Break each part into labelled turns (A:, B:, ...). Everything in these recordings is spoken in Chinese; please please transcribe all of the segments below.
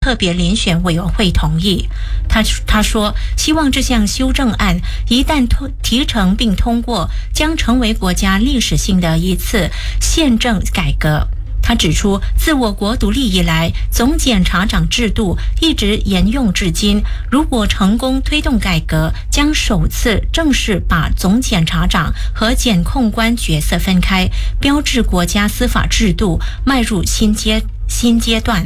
A: 特别遴选委员会同意。他说，希望这项修正案一旦提成并通过，将成为国家历史性的一次宪政改革。他指出，自我国独立以来，总检察长制度一直沿用至今。如果成功推动改革，将首次正式把总检察长和检控官角色分开，标志国家司法制度迈入新阶段。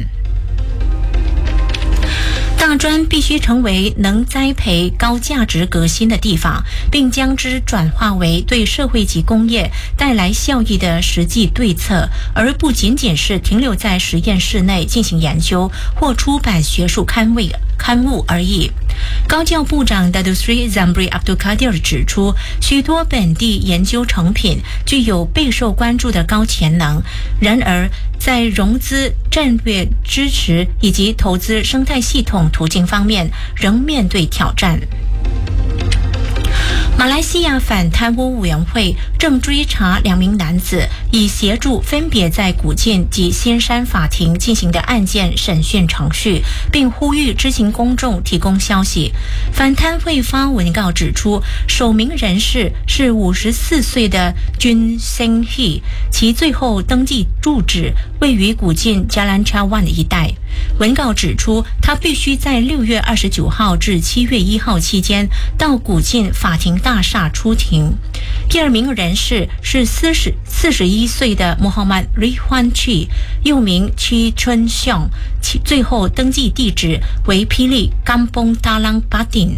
A: 大专必须成为能栽培高价值革新的地方，并将之转化为对社会及工业带来效益的实际对策，而不仅仅是停留在实验室内进行研究或出版学术刊物而已。高教部长 Datuk Seri Zambry Abdul Kadir 指出，许多本地研究成品具有备受关注的高潜能，然而在融资、战略支持以及投资生态系统途径方面仍面对挑战。马来西亚反贪污委员会正追查2名男子以协助分别在古晋及仙山法庭进行的案件审讯程序，并呼吁知情公众提供消息。反贪会发文告指出，首名人士是54岁的君星希，其最后登记住址位于古晋加兰查湾一带。文告指出，他必须在6月29号至7月1号期间到古晋法庭大厦出庭。第二名人士是41岁的穆罕默德 Rihuan Chi， 又名 Chi Chun Xiong， 其最后登记地址为霹雳 Kampung Talang Patin。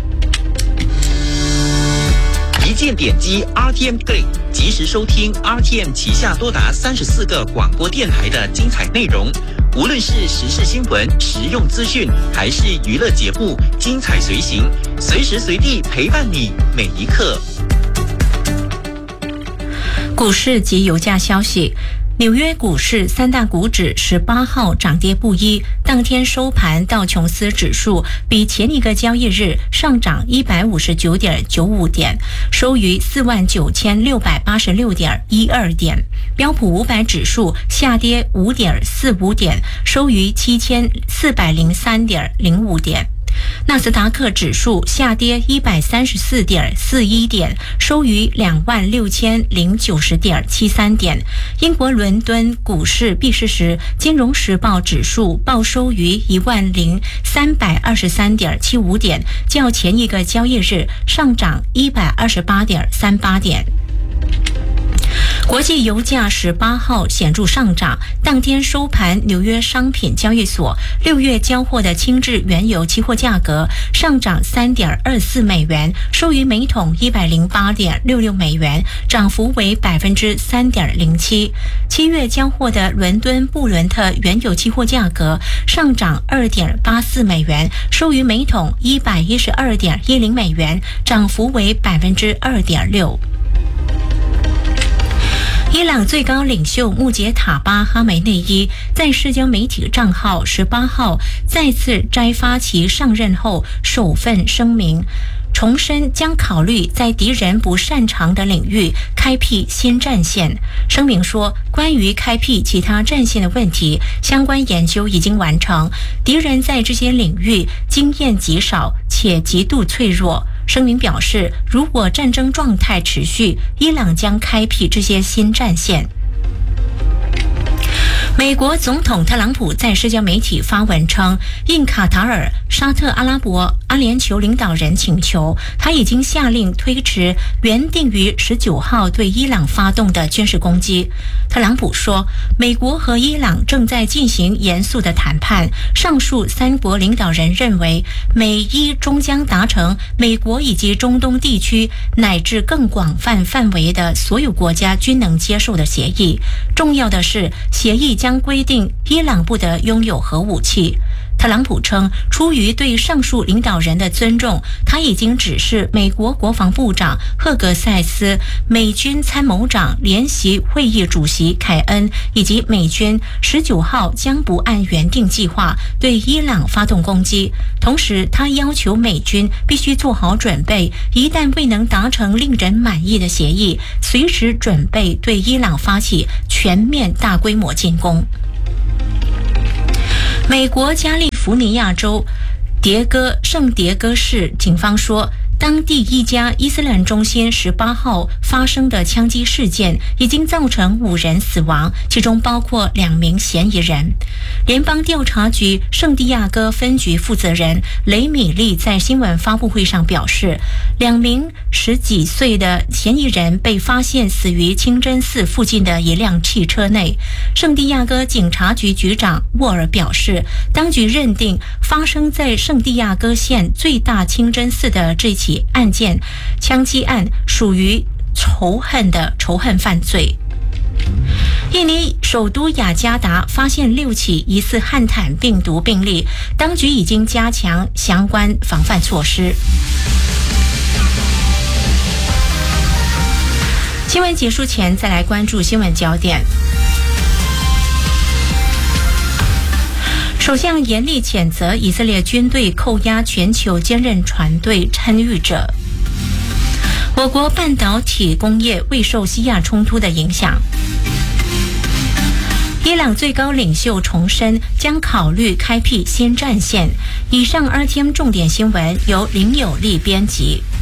B: 一键点击 RTM Click， 及时收听 RTM 旗下多达34个广播电台的精彩内容。无论是时事新闻、实用资讯，还是娱乐节目，精彩随行，随时随地陪伴你每一刻。
A: 股市及油价消息。纽约股市3大股指18号涨跌不一，当天收盘道琼斯指数比前一个交易日上涨 159.95 点，收于 49,686.12 点。标普500指数下跌 5.45 点，收于 7,403.05 点。纳斯达克指数下跌 134.41 点，收于 26,090.73 点。英国伦敦股市闭市时，金融时报指数报收于 10,323.75 点，较前一个交易日上涨 128.38 点。国际油价18号显著上涨，当天收盘，纽约商品交易所6月交货的轻质原油期货价格上涨 3.24 美元，收于每桶 108.66 美元，涨幅为 3.07%。7月交货的伦敦布伦特原油期货价格上涨 2.84 美元，收于每桶 112.10 美元，涨幅为 2.6%。伊朗最高领袖穆杰塔巴哈梅内伊在社交媒体账号18号再次摘发其上任后首份声明，重申将考虑在敌人不擅长的领域开辟新战线。声明说，关于开辟其他战线的问题，相关研究已经完成，敌人在这些领域经验极少且极度脆弱。声明表示，如果战争状态持续，伊朗将开辟这些新战线。美国总统特朗普在社交媒体发文称，应卡塔尔、沙特阿拉伯、阿联酋领导人请求，他已经下令推迟原定于19号对伊朗发动的军事攻击。特朗普说，美国和伊朗正在进行严肃的谈判，上述3国领导人认为，美伊终将达成美国以及中东地区乃至更广泛范围的所有国家均能接受的协议。重要的是，协议将规定伊朗不得拥有核武器。特朗普称，出于对上述领导人的尊重，他已经指示美国国防部长赫格塞斯、美军参谋长联席会议主席凯恩以及美军19号将不按原定计划对伊朗发动攻击。同时，他要求美军必须做好准备，一旦未能达成令人满意的协议，随时准备对伊朗发起全面大规模进攻。美国加利福尼亚州圣迭戈市警方说，当地一家伊斯兰中心18号发生的枪击事件已经造成5人死亡，其中包括2名嫌疑人。联邦调查局圣地亚哥分局负责人雷米利在新闻发布会上表示，2名10几岁的嫌疑人被发现死于清真寺附近的一辆汽车内。圣地亚哥警察局局长沃尔表示，当局认定发生在圣地亚哥县最大清真寺的这起案件枪击案属于仇恨犯罪。印尼首都雅加达发现6起疑似汉坦病毒病例，当局已经加强相关防范措施。新闻结束前，再来关注新闻焦点。首相严厉谴责以色列军队扣押全球坚韧船队参与者。我国半导体工业未受西亚冲突的影响。伊朗最高领袖重申将考虑开辟新战线。以上 RTM 重点新闻由林有利编辑。